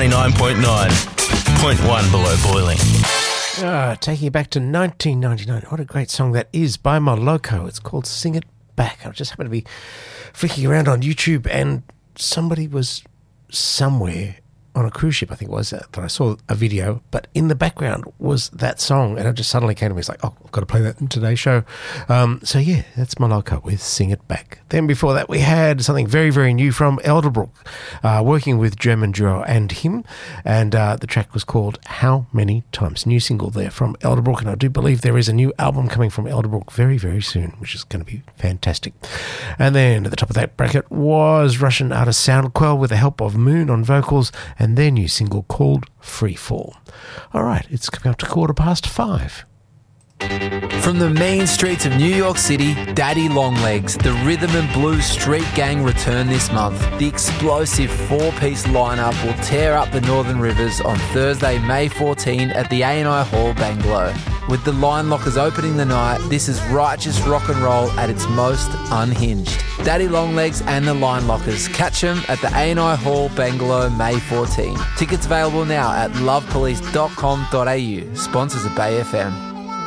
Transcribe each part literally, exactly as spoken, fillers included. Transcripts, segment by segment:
ninety-nine point nine. Point one below boiling. Ah, taking you back to nineteen ninety-nine. What a great song that is by Moloko. It's called Sing It Back. I just happened to be flicking around on YouTube and somebody was somewhere on a cruise ship, I think it was, that I saw a video, but in the background was that song, and it just suddenly came to me. It's like, oh, I've got to play that in today's show. Um, so, yeah, that's Moloko with Sing It Back. Then before that, we had something very, very new from Elderbrook, uh, working with German duo And Him, and uh, the track was called How Many Times. New single there from Elderbrook, and I do believe there is a new album coming from Elderbrook very, very soon, which is going to be fantastic. And then at the top of that bracket was Russian artist Soundquell with the help of Moon on vocals, and their new single called Free Fall. All right, it's coming up to quarter past five. From the mean streets of New York City, Daddy Longlegs, the rhythm and blues street gang return this month. The explosive four-piece lineup will tear up the Northern Rivers on Thursday, May fourteenth at the A and I Hall, Bangalow. With the Line Lockers opening the night, this is righteous rock and roll at its most unhinged. Daddy Longlegs and the Line Lockers. Catch them at the A and I Hall, Bangalow, May fourteenth. Tickets available now at love police dot com dot a u. Sponsors of Bay F M.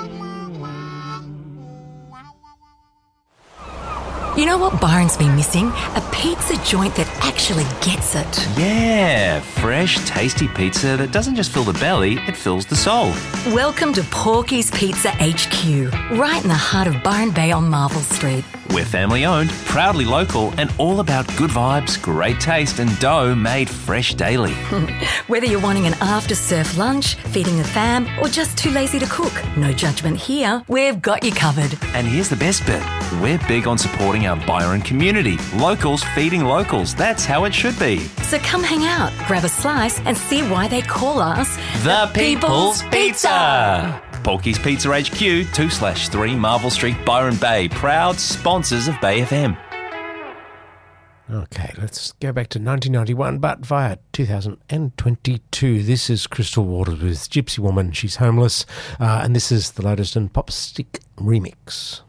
You know what Byron's been missing? A pizza joint that actually gets it. Yeah, fresh, tasty pizza that doesn't just fill the belly, it fills the soul. Welcome to Porky's Pizza H Q, right in the heart of Byron Bay on Marvel Street. We're family owned, proudly local, and all about good vibes, great taste, and dough made fresh daily. Whether you're wanting an after-surf lunch, feeding the fam, or just too lazy to cook, no judgment here. We've got you covered. And here's the best bit. We're big on supporting our Byron community. Locals feeding locals. That's how it should be. So come hang out, grab a slice, and see why they call us The, the People's, People's Pizza. Pizza. Porky's Pizza H Q, two slash three Marvel Street, Byron Bay. Proud sponsors of Bay F M. Okay, let's go back to nineteen ninety-one, but via two thousand twenty-two. This is Crystal Waters with Gypsy Woman. She's homeless. Uh, and this is the latest in Popstick remix.